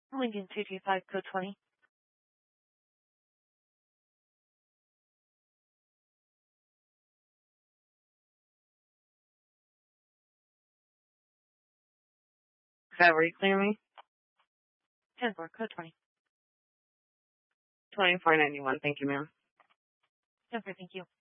Lincoln 225, code 20. Is that where you clear me? 10-4, code 20. 2491. Thank you, ma'am. 10-4, thank you.